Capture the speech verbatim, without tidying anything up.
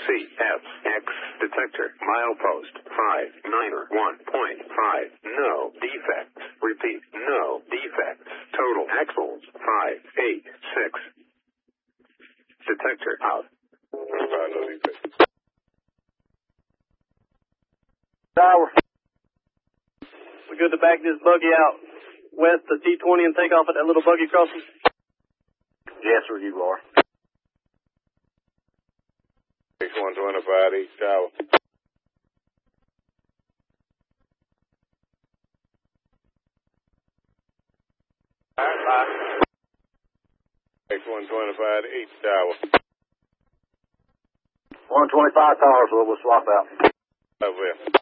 C F X detector milepost five niner one point five. No defects. Repeat, no defects. Total axles five eight six. Detector out. No defects. Tower. We're good to back this buggy out west of T twenty and take off at that little buggy crossing? Yes, sir, you are. six one two five East Tower. Alright, bye. six one two five East Tower. one twenty-five Tower, so we'll swap out. Over here.